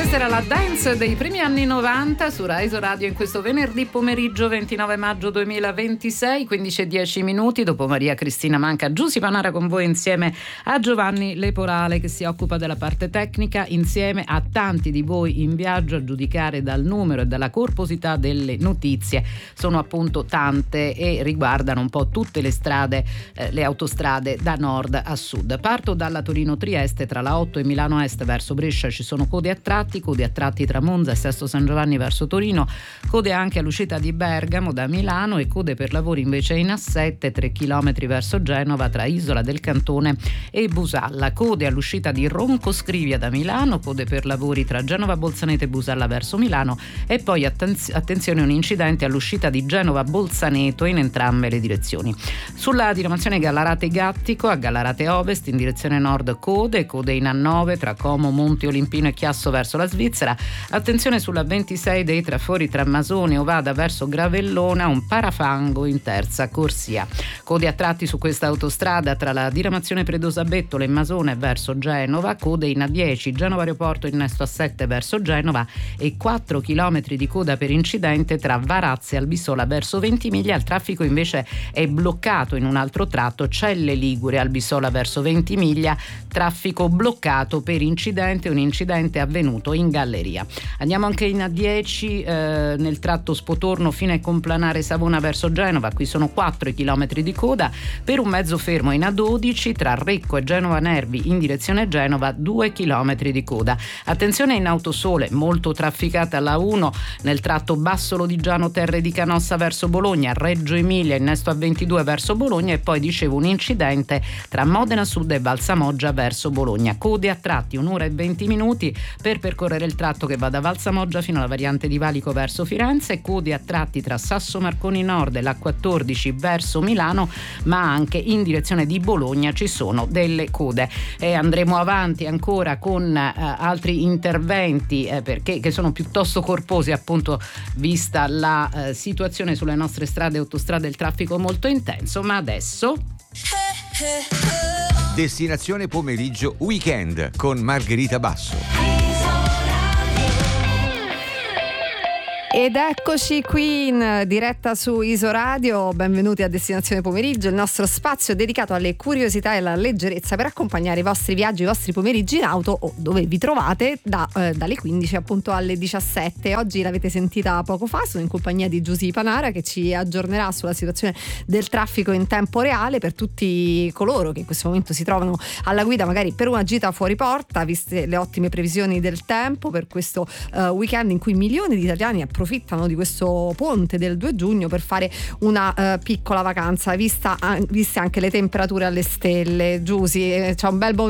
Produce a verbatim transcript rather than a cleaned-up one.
Questa era la dance dei primi anni novanta su Rai Radio in questo venerdì pomeriggio ventinove maggio duemilaventisei, quindici e dieci minuti. Dopo Maria Cristina manca Giusy Panara con voi insieme a Giovanni Leporale che si occupa della parte tecnica, insieme a tanti di voi in viaggio a giudicare dal numero e dalla corposità delle notizie. Sono appunto tante e riguardano un po' tutte le strade, eh, le autostrade da nord a sud. Parto dalla Torino-Trieste, tra la otto e Milano Est verso Brescia ci sono code a tratti, code a tratti tra Monza e Sesto San Giovanni verso Torino, code anche all'uscita di Bergamo da Milano e code per lavori invece in A sette, tre chilometri verso Genova tra Isola del Cantone e Busalla, code all'uscita di Roncoscrivia da Milano, code per lavori tra Genova Bolzaneto e Busalla verso Milano e poi attenz- attenzione un incidente all'uscita di Genova Bolzaneto in entrambe le direzioni. Sulla diramazione Gallarate-Gattico a Gallarate Ovest in direzione nord code, code in A nove tra Como, Monte Olimpino e Chiasso verso la Svizzera. Attenzione sulla ventisei dei trafori tra Masone e Ovada verso Gravellona, un parafango in terza corsia. Code a tratti su questa autostrada tra la diramazione Predosa-Bettola e Masone verso Genova, code in A dieci Genova Aeroporto innesto A sette verso Genova e quattro chilometri di coda per incidente tra Varazze e Albisola verso Ventimiglia. Il traffico invece è bloccato in un altro tratto, Celle Ligure Albisola verso Ventimiglia, traffico bloccato per incidente, un incidente avvenuto in galleria. Andiamo anche in A dieci eh, nel tratto Spotorno fine Complanare Savona verso Genova, qui sono quattro chilometri di coda per un mezzo fermo in A dodici tra Recco e Genova Nervi in direzione Genova, due chilometri di coda. Attenzione in Autosole, molto trafficata la uno nel tratto Basso Lodigiano Terre di Canossa verso Bologna, Reggio Emilia innesto A ventidue verso Bologna e poi dicevo un incidente tra Modena Sud e Valsamoggia verso Bologna, code a tratti un'ora e venti minuti per percorrere il tratto che va da Valsamoggia fino alla variante di Valico verso Firenze, code a tratti tra Sasso Marconi Nord e l'A quattordici verso Milano, ma anche in direzione di Bologna ci sono delle code. E andremo avanti ancora con eh, altri interventi eh, perché che sono piuttosto corposi, appunto vista la eh, situazione sulle nostre strade e autostrade, il traffico molto intenso, ma adesso Destinazione pomeriggio weekend con Margherita Basso. Ed eccoci qui in diretta su Isoradio, benvenuti a Destinazione Pomeriggio, il nostro spazio dedicato alle curiosità e alla leggerezza per accompagnare i vostri viaggi, i vostri pomeriggi in auto o dove vi trovate da, eh, dalle quindici appunto alle diciassette. Oggi l'avete sentita poco fa, sono in compagnia di Giusy Panara che ci aggiornerà sulla situazione del traffico in tempo reale per tutti coloro che in questo momento si trovano alla guida magari per una gita fuori porta, viste le ottime previsioni del tempo per questo uh, weekend in cui milioni di italiani approfittano di questo ponte del due giugno per fare una uh, piccola vacanza, vista, uh, viste anche le temperature alle stelle. Giusy, eh, c'è un bel